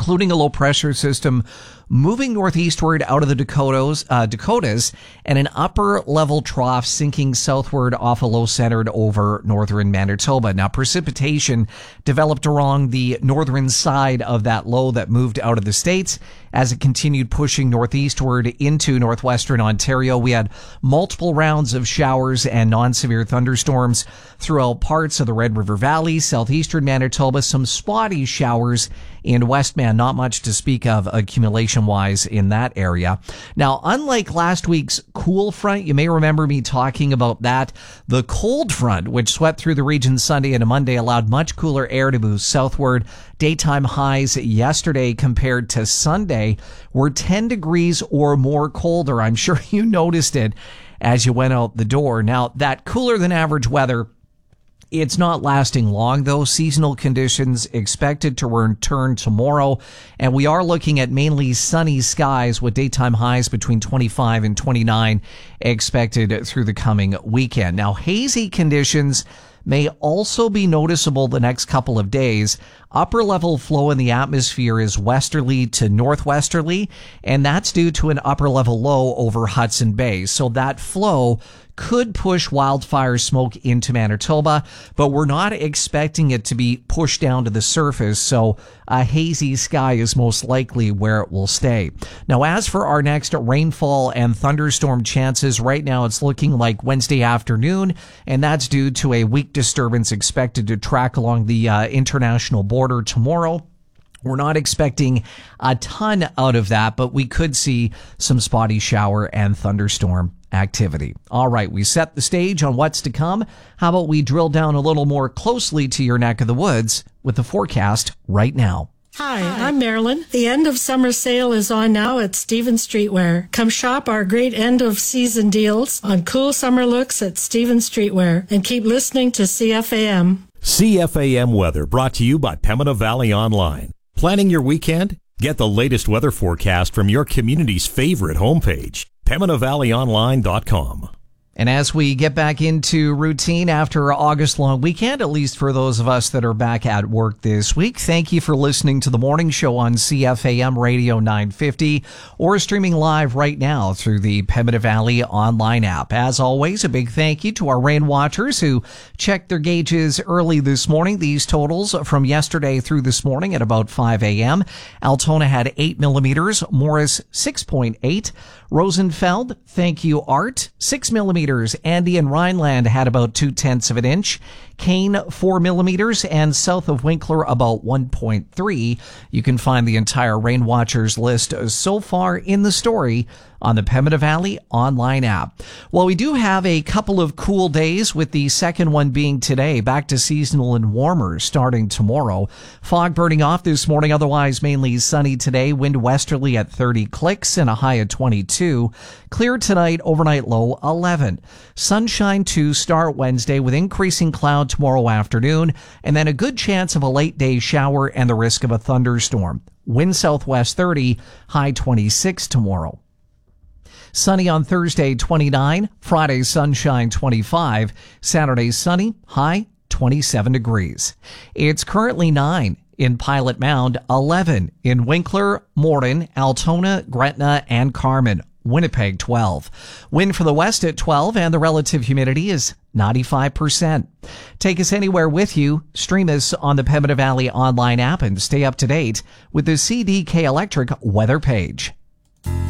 including a low-pressure system moving northeastward out of the Dakotas, and an upper-level trough sinking southward off a low centered over northern Manitoba. Now, precipitation developed along the northern side of that low that moved out of the States as it continued pushing northeastward into northwestern Ontario. We had multiple rounds of showers and non-severe thunderstorms throughout parts of the Red River Valley, southeastern Manitoba, some spotty showers in Westman, not much to speak of accumulation-wise in that area. Now, unlike last week's cool front, you may remember me talking about that. The cold front, which swept through the region Sunday and Monday, allowed much cooler air to move southward. Daytime highs yesterday compared to Sunday were 10 degrees or more colder. I'm sure you noticed it as you went out the door. Now, that cooler than average weather, it's not lasting long, though. Seasonal conditions expected to return tomorrow, and we are looking at mainly sunny skies with daytime highs between 25 and 29 expected through the coming weekend. Now, hazy conditions may also be noticeable the next couple of days. Upper level flow in the atmosphere is westerly to northwesterly, and that's due to an upper level low over Hudson Bay. So that flow could push wildfire smoke into Manitoba, but we're not expecting it to be pushed down to the surface, so a hazy sky is most likely where it will stay. Now, as for our next rainfall and thunderstorm chances, right now it's looking like Wednesday afternoon, and that's due to a weak disturbance expected to track along the international border tomorrow. We're not expecting a ton out of that, but we could see some spotty shower and thunderstorm activity. All right, we set the stage on what's to come. How about we drill down a little more closely to your neck of the woods with the forecast right now? Hi, I'm Marilyn. The end of summer sale is on now at Stevens Streetwear. Come shop our great end of season deals on cool summer looks at Stevens Streetwear and keep listening to CFAM. CFAM weather brought to you by Pembina Valley Online. Planning your weekend? Get the latest weather forecast from your community's favorite homepage, PembinaValleyOnline.com. And as we get back into routine after our August long weekend, at least for those of us that are back at work this week, thank you for listening to the morning show on CFAM Radio 950 or streaming live right now through the Pembina Valley online app. As always, a big thank you to our rain watchers who checked their gauges early this morning. These totals from yesterday through this morning at about 5 a.m. Altona had 8 millimeters, Morris 6.8, Rosenfeld, thank you, Art, 6 millimeters. Andy and Rhineland had about 0.2 of an inch. Kane, 4 millimeters, and south of Winkler, about 1.3. You can find the entire Rain Watchers list so far in the story on the Pembina Valley online app. Well, we do have a couple of cool days, with the second one being today. Back to seasonal and warmer starting tomorrow. Fog burning off this morning, otherwise mainly sunny today. Wind westerly at 30 clicks and a high of 22. Clear tonight, overnight low 11. Sunshine to start Wednesday with increasing cloud tomorrow afternoon, and then a good chance of a late day shower and the risk of a thunderstorm. Wind southwest 30, high 26 tomorrow. Sunny on Thursday, 29. Friday, sunshine, 25. Saturday, sunny, high 27 degrees. It's currently 9 in Pilot Mound, 11 in Winkler, Morden, Altona, Gretna, and Carman. Winnipeg, 12. Wind from the west at 12, and the relative humidity is 95%. Take us anywhere with you. Stream us on the Pembina Valley online app and stay up to date with the CDK Electric weather page.